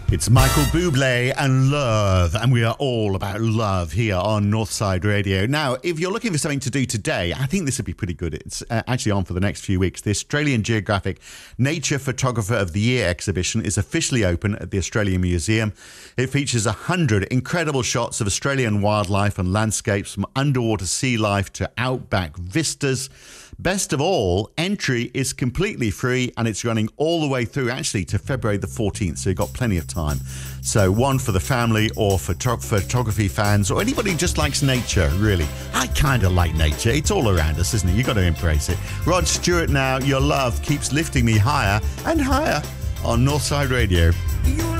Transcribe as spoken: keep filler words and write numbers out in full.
It's Michael Bublé and Love, and we are all about love here on Northside Radio. Now, if you're looking for something to do today, I think this would be pretty good. It's uh, actually on for the next few weeks. The Australian Geographic Nature Photographer of the Year exhibition is officially open at the Australian Museum. It features one hundred incredible shots of Australian wildlife and landscapes, from underwater sea life to outback vistas. Best of all, entry is completely free, and it's running all the way through actually to February the fourteenth, so you've got plenty of time. So one for the family or for photo- photography fans or anybody who just likes nature, really. I kind of like nature. It's all around us, isn't it? You've got to embrace it. Rod Stewart now, Your Love Keeps Lifting Me Higher and Higher on Northside Radio.